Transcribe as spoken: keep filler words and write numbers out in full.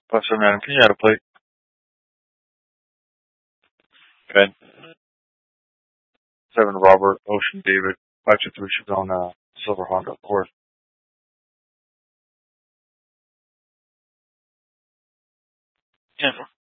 Plus or man, can you add a plate? Okay. Seven Robert, Ocean David, five two three Chevron, Silver Honda, of course. Ten